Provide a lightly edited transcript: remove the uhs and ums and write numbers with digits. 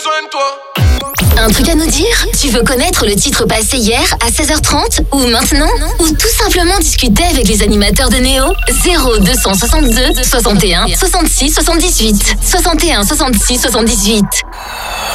besoin de toi. Un truc à nous dire? Tu veux connaître le titre passé hier à 16h30 ou maintenant? Ou tout simplement discuter avec les animateurs de Néo? 0262 61 66 78 61 66 78.